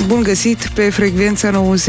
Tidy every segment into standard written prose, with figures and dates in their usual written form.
Bun găsit pe frecvența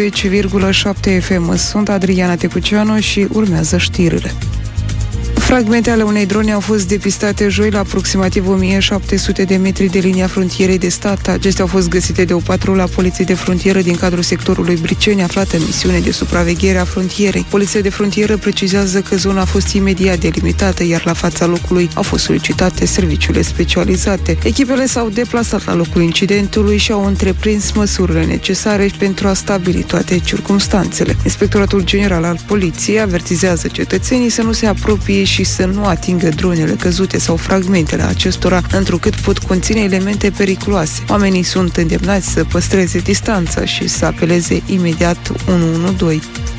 90,7 FM. Sunt Adriana Tecuceanu și urmează știrile. Fragmente ale unei drone au fost depistate joi la aproximativ 1700 de metri de linia frontierei de stat. Acestea au fost găsite de o patrulă a Poliției de Frontieră din cadrul sectorului Briceni, aflată în misiune de supraveghere a frontierei. Poliția de Frontieră precizează că zona a fost imediat delimitată, iar la fața locului au fost solicitate serviciile specializate. Echipele s-au deplasat la locul incidentului și au întreprins măsurile necesare pentru a stabili toate circumstanțele. Inspectoratul General al Poliției avertizează cetățenii să nu se apropie și să nu atingă dronele căzute sau fragmentele acestora, întrucât pot conține elemente periculoase. Oamenii sunt îndemnați să păstreze distanța și să apeleze imediat 112.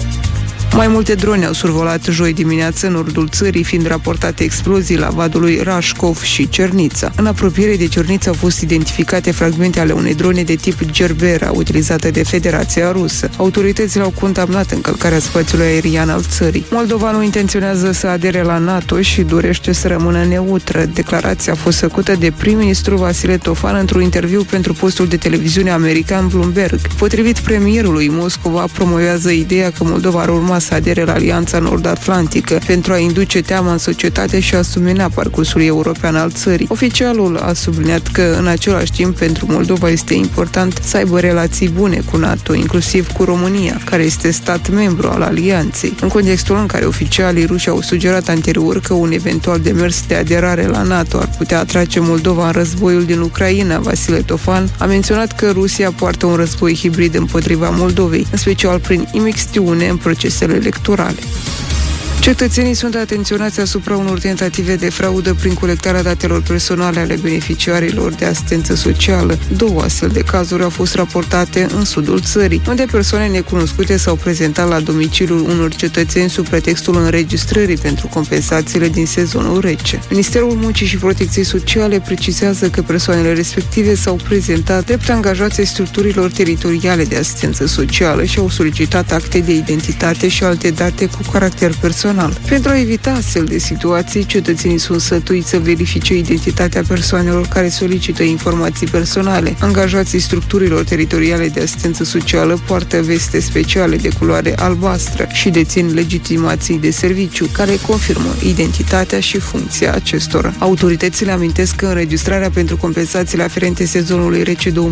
Mai multe drone au survolat joi dimineață în nordul țării, fiind raportate explozii la vadului Rașcov și Cernița. În apropiere de Cernița au fost identificate fragmente ale unei drone de tip Gerbera, utilizată de Federația Rusă. Autoritățile au condamnat încălcarea spațiului aerian al țării. Moldova nu intenționează să adere la NATO și dorește să rămână neutră. Declarația a fost făcută de prim-ministru Vasile Tofan într-un interviu pentru postul de televiziune american Bloomberg. Potrivit premierului, Moscova promovează ideea că Moldova ar urma să adere la Alianța Nord-Atlantică pentru a induce teama în societate și a sumina parcursul european al țării. Oficialul a subliniat că, în același timp, pentru Moldova este important să aibă relații bune cu NATO, inclusiv cu România, care este stat membru al Alianței. În contextul în care oficialii ruși au sugerat anterior că un eventual demers de aderare la NATO ar putea atrage Moldova în războiul din Ucraina, Vasile Tofan a menționat că Rusia poartă un război hibrid împotriva Moldovei, în special prin imixtiune în procesele electorale. Cetățenii sunt atenționați asupra unor tentative de fraudă prin colectarea datelor personale ale beneficiarilor de asistență socială. 2 astfel de cazuri au fost raportate în sudul țării, unde persoane necunoscute s-au prezentat la domiciliul unor cetățeni sub pretextul înregistrării pentru compensațiile din sezonul rece. Ministerul Muncii și Protecției Sociale precizează că persoanele respective s-au prezentat drept angajați ai structurilor teritoriale de asistență socială și au solicitat acte de identitate și alte date cu caracter personal. Pentru a evita astfel de situații, cetățenii sunt sfătuiți să verifice identitatea persoanelor care solicită informații personale. Angajații structurilor teritoriale de asistență socială poartă veste speciale de culoare albastră și dețin legitimații de serviciu care confirmă identitatea și funcția acestora. Autoritățile amintesc că înregistrarea pentru compensațiile aferente sezonului rece 2026-2027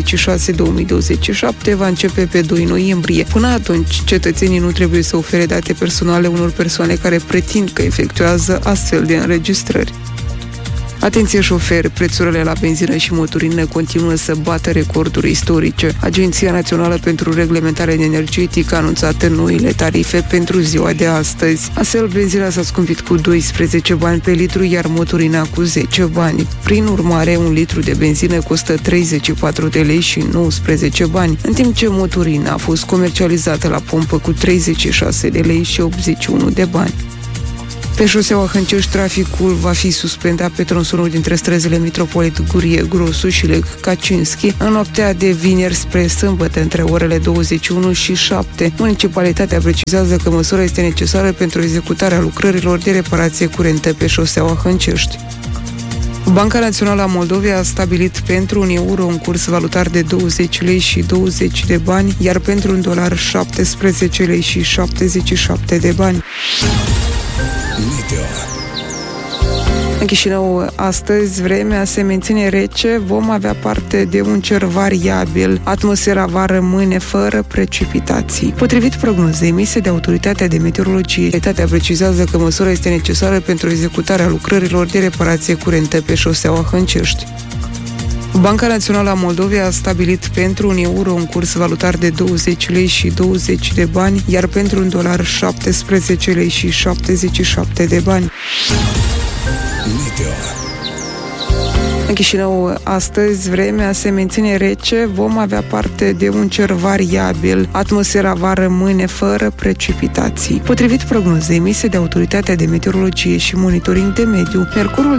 va începe pe 2 noiembrie. Până atunci, cetățenii nu trebuie să ofere date personale unor persoane care pretind că efectuează astfel de înregistrări. Atenție șoferi, prețurile la benzină și motorină continuă să bată recorduri istorice. Agenția Națională pentru Reglementare Energetică a anunțat noile tarife pentru ziua de astăzi. Astfel, benzina s-a scumpit cu 12 bani pe litru, iar motorina cu 10 bani. Prin urmare, un litru de benzină costă 34 de lei și 19 bani, în timp ce motorina a fost comercializată la pompă cu 36 de lei și 81 de bani. Pe șoseaua Hâncești, traficul va fi suspendat pe tronsonul dintre străzile Mitropolit Gurie Grosu și Leg Kaczynski în noaptea de vineri spre sâmbătă, între orele 21 și 7. Municipalitatea precizează că măsura este necesară pentru executarea lucrărilor de reparație curentă pe șoseaua Hâncești. Banca Națională a Moldovei a stabilit pentru un euro un curs valutar de 20 lei și 20 de bani, iar pentru un dolar 17 lei și 77 de bani. În Chișinău, astăzi, vremea se menține rece, vom avea parte de un cer variabil, atmosfera va rămâne fără precipitații. Potrivit prognozei emise de Autoritatea de Meteorologie, autoritatea precizează că măsura este necesară pentru executarea lucrărilor de reparație curentă pe șoseaua Hâncești. Banca Națională a Moldovei a stabilit pentru un euro un curs valutar de 20 lei și 20 de bani, iar pentru un dolar 17 lei și 77 de bani. În Chișinău, astăzi, vremea se menține rece, vom avea parte de un cer variabil, atmosfera va rămâne fără precipitații. Potrivit prognozei emise de Autoritatea de Meteorologie și Monitoring de Mediu, mercurul